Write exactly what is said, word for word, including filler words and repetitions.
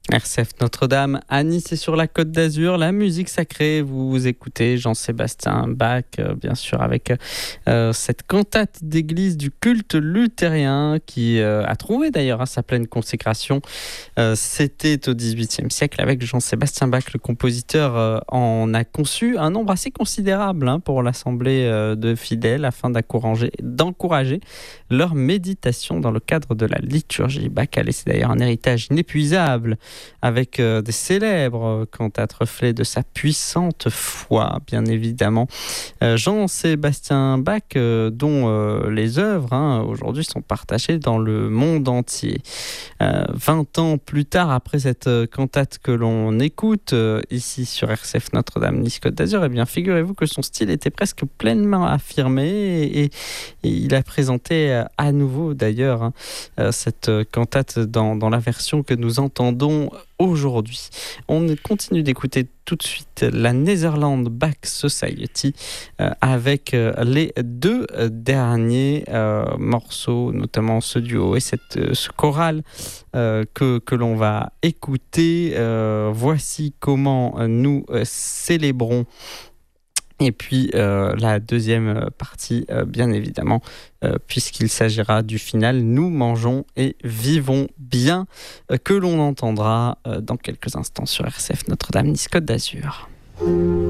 R C F Notre-Dame à Nice et sur la Côte d'Azur, la musique sacrée, vous écoutez Jean-Sébastien Bach, euh, bien sûr avec euh, cette cantate d'église du culte luthérien qui euh, a trouvé d'ailleurs hein, sa pleine consécration. Euh, c'était au dix-huitième siècle avec Jean-Sébastien Bach, le compositeur euh, en a conçu un nombre assez considérable hein, pour l'assemblée euh, de fidèles afin d'encourager, d'encourager leur méditation dans le cadre de la liturgie. Bach a laissé d'ailleurs un héritage inépuisable avec euh, des célèbres cantates reflets de sa puissante foi, bien évidemment. Euh, Jean-Sébastien Bach, euh, dont euh, les œuvres hein, aujourd'hui sont partagées dans le monde entier. Euh, vingt ans plus tard, après cette euh, cantate que l'on écoute euh, ici sur R C F Notre-Dame Nice Côte d'Azur, eh bien figurez-vous que son style était presque pleinement affirmé et, et, et il a présenté euh, à nouveau d'ailleurs hein, euh, cette euh, cantate dans, dans la version que nous entendons aujourd'hui. On continue d'écouter tout de suite la Netherland Bach Society euh, avec euh, les deux derniers euh, morceaux, notamment ce duo et cette, euh, ce choral euh, que, que l'on va écouter. Euh, voici comment nous euh, célébrons. Et puis euh, la deuxième partie, euh, bien évidemment, euh, puisqu'il s'agira du final, nous mangeons et vivons bien, euh, que l'on entendra euh, dans quelques instants sur R C F Notre-Dame Nice Côte d'Azur.